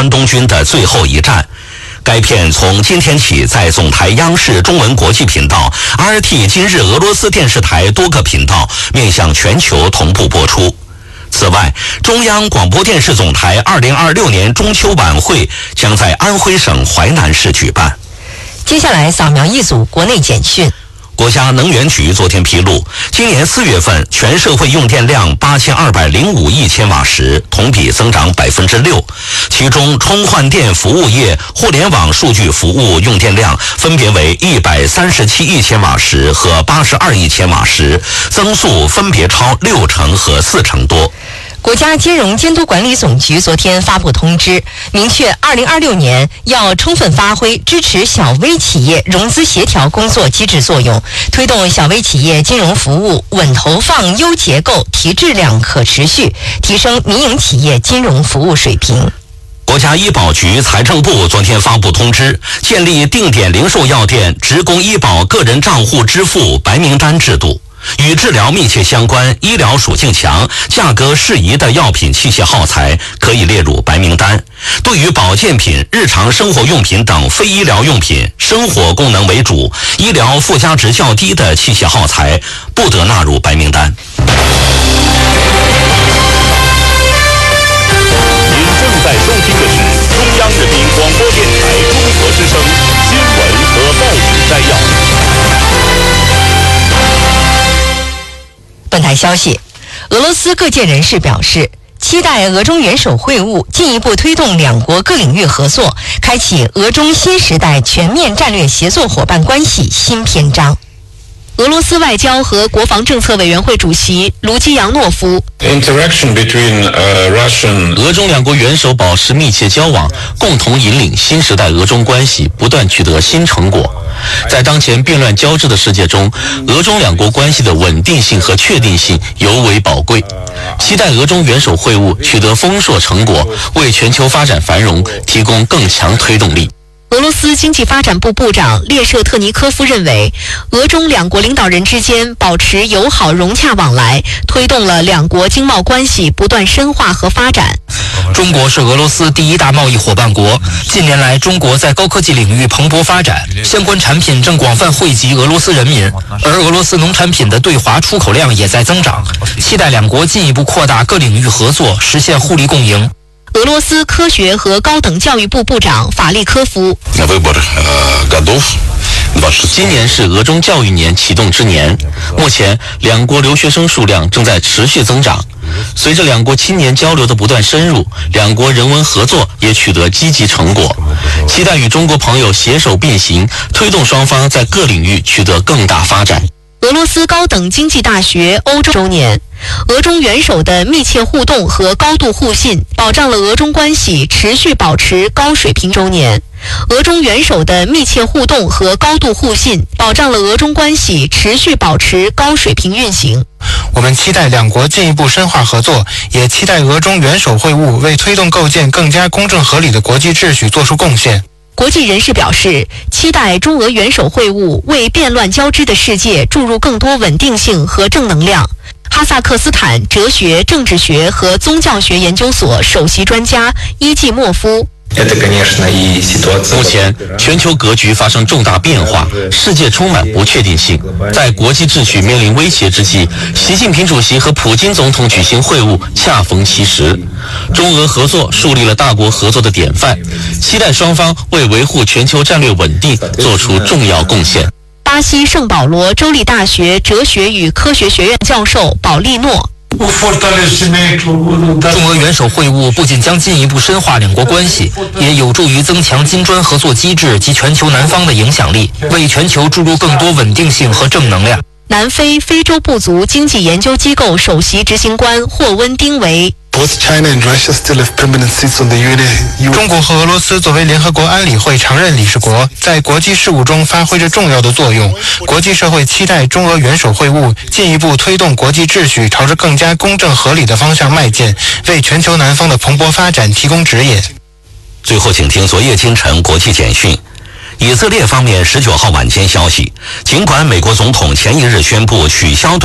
川东军的最后一战。该片从今天起在总台央视中文国际频道、RT 今日俄罗斯电视台多个频道面向全球同步播出。此外，中央广播电视总台2026年中秋晚会将在安徽省淮南市举办。 接下来扫描一组国内简讯。 国家能源局昨天披露，今年4月份全社会用电量8205亿千瓦时，同比增长6%。其中，充换电服务业、互联网数据服务用电量分别为137亿千瓦时和82亿千瓦时，增速分别超60%和40%多。 国家金融监督管理总局昨天发布通知，明确2026年要充分发挥支持小微企业融资协调工作机制作用，推动小微企业金融服务稳投放、优结构、提质量、可持续，提升民营企业金融服务水平。 国家医保局、财政部昨天发布通知，建立定点零售药店职工医保个人账户支付白名单制度。与治疗密切相关、医疗属性强、价格适宜的药品、器械耗材可以列入白名单。对于保健品、日常生活用品等非医疗用品、生活功能为主、医疗附加值较低的器械耗材不得纳入白名单。您正在收听的是中央人民广播电台中国之声新闻和报纸摘要。 本台消息，俄罗斯各界人士表示，期待俄中元首会晤进一步推动两国各领域合作，开启俄中新时代全面战略协作伙伴关系新篇章。俄罗斯外交和国防政策委员会主席卢基扬诺夫， 俄中两国元首保持密切交往，共同引领新时代俄中关系不断取得新成果。在当前变乱交织的世界中，俄中两国关系的稳定性和确定性尤为宝贵。期待俄中元首会晤取得丰硕成果，为全球发展繁荣提供更强推动力。 俄罗斯经济发展部部长列舍特尼科夫认为，俄中两国领导人之间保持友好融洽往来，推动了两国经贸关系不断深化和发展。 中国是俄罗斯第一大贸易伙伴国，近年来中国在高科技领域蓬勃发展，相关产品正广泛惠及俄罗斯人民，而俄罗斯农产品的对华出口量也在增长，期待两国进一步扩大各领域合作，实现互利共赢。 俄罗斯科学和高等教育部部长法利科夫， 今年是俄中教育年启动之年，目前两国留学生数量正在持续增长。随着两国青年交流的不断深入，两国人文合作也取得积极成果，期待与中国朋友携手并行，推动双方在各领域取得更大发展。 俄罗斯高等经济大学欧洲周年，俄中元首的密切互动和高度互信，保障了俄中关系持续保持高水平周年。俄中元首的密切互动和高度互信，保障了俄中关系持续保持高水平运行。 我们期待两国进一步深化合作，也期待俄中元首会晤为推动构建更加公正合理的国际秩序做出贡献。 国际人士表示，期待中俄元首会晤为变乱交织的世界注入更多稳定性和正能量。哈萨克斯坦哲学、政治学和宗教学研究所首席专家伊季莫夫， 目前全球格局发生重大变化，世界充满不确定性。在国际秩序面临威胁之际，习近平主席和普京总统举行会晤恰逢其时。中俄合作树立了大国合作的典范，期待双方为维护全球战略稳定做出重要贡献。 巴西圣保罗州立大学哲学与科学学院教授保利诺， 中俄元首会晤不仅将进一步深化两国关系，也有助于增强金砖合作机制及全球南方的影响力，为全球注入更多稳定性和正能量。 南非非洲部族经济研究机构首席执行官霍温丁维， 中国和俄罗斯作为联合国安理会常任理事国，在国际事务中发挥着重要的作用。国际社会期待中俄元首会晤进一步推动国际秩序朝着更加公正合理的方向迈进，为全球南方的蓬勃发展提供指引。 最后，请听昨夜今晨国际简讯。以色列方面19号晚间消息，尽管美国总统前一日宣布取消